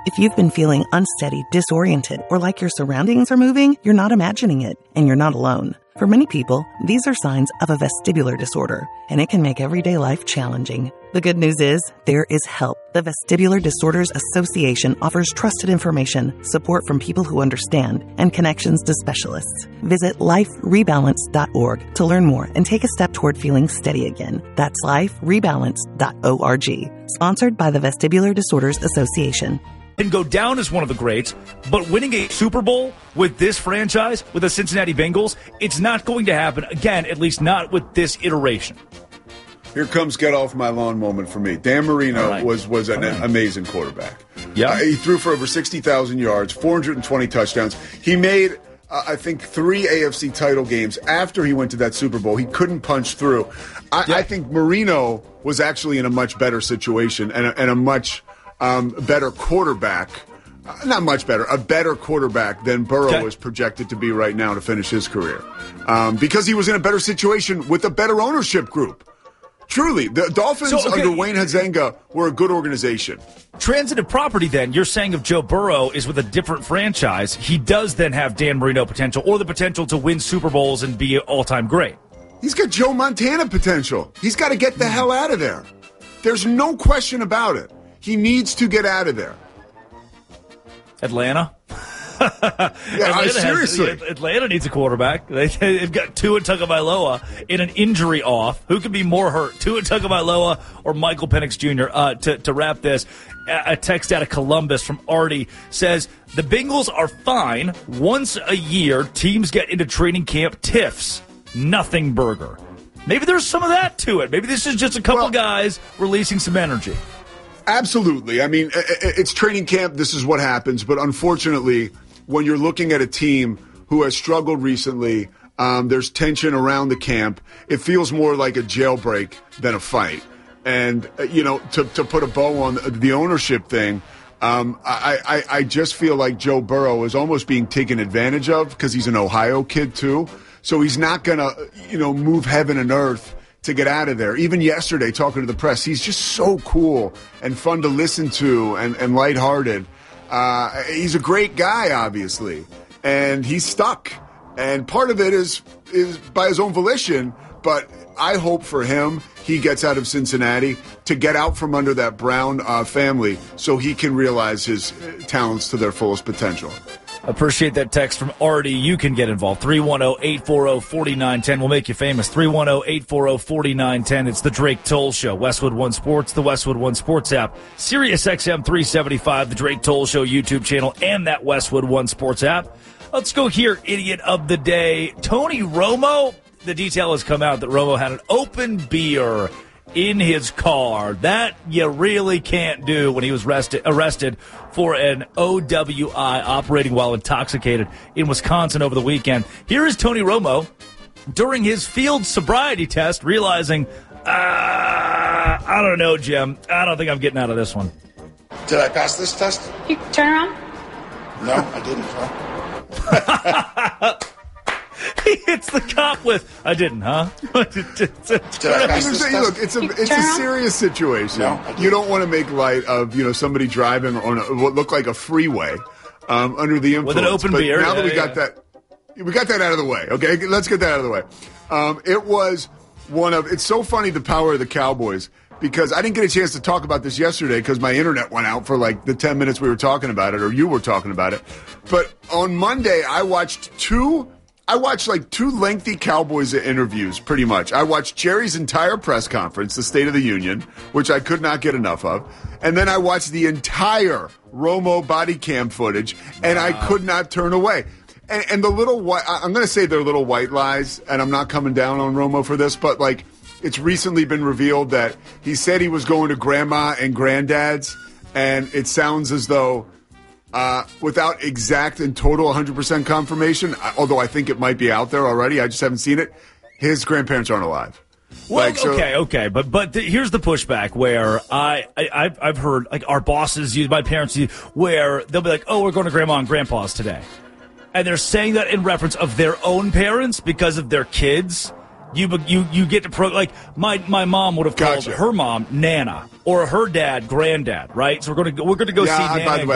If you've been feeling unsteady, disoriented, or like your surroundings are moving, you're not imagining it, and you're not alone. For many people, these are signs of a vestibular disorder, and it can make everyday life challenging. The good news is, there is help. The Vestibular Disorders Association offers trusted information, support from people who understand, and connections to specialists. Visit liferebalance.org to learn more and take a step toward feeling steady again. That's liferebalance.org. Sponsored by the Vestibular Disorders Association. Can go down as one of the greats, but winning a Super Bowl with this franchise, with the Cincinnati Bengals, it's not going to happen again, at least not with this iteration. Here comes get off my lawn moment for me. Dan Marino was an amazing quarterback. Yeah, he threw for over 60,000 yards, 420 touchdowns. He made, I think, 3 AFC title games after he went to that Super Bowl. He couldn't punch through. I think Marino was actually in a much better situation and a much better quarterback. Not much better, a better quarterback than Burrow is projected to be right now to finish his career. Because he was in a better situation with a better ownership group. Truly, the Dolphins under Wayne Huizenga were a good organization. Transitive property, then, you're saying if Joe Burrow is with a different franchise, he does then have Dan Marino potential or the potential to win Super Bowls and be an all-time great. He's got Joe Montana potential. He's got to get the hell out of there. There's no question about it. He needs to get out of there. Atlanta? Seriously. Atlanta needs a quarterback. They've got Tua Tagovailoa in an injury off. Who could be more hurt, Tua Tagovailoa or Michael Penix Jr.? To wrap this, a text out of Columbus from Artie says, the Bengals are fine. Once a year, teams get into training camp tiffs. Nothing burger. Maybe there's some of that to it. Maybe this is just a couple guys releasing some energy. Absolutely. I mean, it's training camp. This is what happens. But unfortunately, when you're looking at a team who has struggled recently, there's tension around the camp. It feels more like a jailbreak than a fight. And, to put a bow on the ownership thing, I just feel like Joe Burrow is almost being taken advantage of because he's an Ohio kid, too. So he's not going to, move heaven and earth to get out of there. Even yesterday, talking to the press, he's just so cool and fun to listen to and lighthearted. He's a great guy, obviously, and he's stuck. And part of it is by his own volition, but I hope for him he gets out of Cincinnati to get out from under that Brown family so he can realize his talents to their fullest potential. Appreciate that text from Artie. You can get involved. 310-840-4910. We'll make you famous. 310-840-4910. It's the Drake Toll Show. Westwood One Sports, the Westwood One Sports app, Sirius XM 375, the Drake Toll Show YouTube channel, and that Westwood One Sports app. Let's go here, idiot of the day. Tony Romo. The detail has come out that Romo had an open beer in his car. That you really can't do when he was arrested for an OWI, operating while intoxicated, in Wisconsin over the weekend. Here is Tony Romo during his field sobriety test, realizing, I don't know, Jim. I don't think I'm getting out of this one. Did I pass this test? You turn around? No, I didn't. Huh? He hits the cop with, I didn't, huh? Look, it's a serious situation. No, you don't want to make light of somebody driving on what looked like a freeway under the influence. With an open beer. Now that we got that out of the way. Okay, let's get that out of the way. It's so funny, the power of the Cowboys, because I didn't get a chance to talk about this yesterday because my internet went out for like the 10 minutes we were talking about it, or you were talking about it. But on Monday, I watched two lengthy Cowboys interviews, pretty much. I watched Jerry's entire press conference, the State of the Union, which I could not get enough of. And then I watched the entire Romo body cam footage, and I could not turn away. And the little white, I'm going to say they're little white lies, and I'm not coming down on Romo for this, but like, it's recently been revealed that he said he was going to grandma and granddad's, and it sounds as though without exact and total 100% confirmation, although I think it might be out there already, I just haven't seen it, his grandparents aren't alive. Well, okay, but here's the pushback where I've heard, like, our bosses use, my parents use, where they'll be like, oh, we're going to grandma and grandpa's today. And they're saying that in reference of their own parents because of their kids. You get to like my mom would have called her mom Nana or her dad Granddad, right? So we're going to go see Nana. By the way,